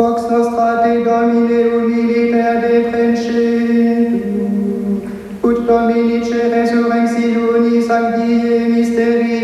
Vox nostra te Domine humiliter deprecentum, ut Dominice resurrectioni sancti mysterii